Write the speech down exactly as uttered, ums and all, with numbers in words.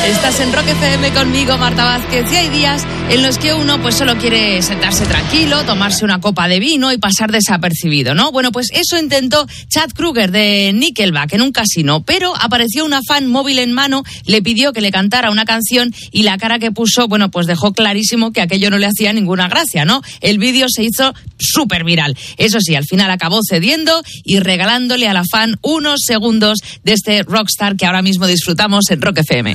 Estás en Rock F M conmigo, Marta Vázquez, y hay días en los que uno pues solo quiere sentarse tranquilo, tomarse una copa de vino y pasar desapercibido, ¿no? Bueno, pues eso intentó Chad Kroeger de Nickelback en un casino, pero apareció una fan móvil en mano, le pidió que le cantara una canción y la cara que puso, bueno, pues dejó clarísimo que aquello no le hacía ninguna gracia, ¿no? El vídeo se hizo súper viral. Eso sí, al final acabó cediendo y regalándole a la fan unos segundos de este rockstar que ahora mismo disfrutamos en Rock F M.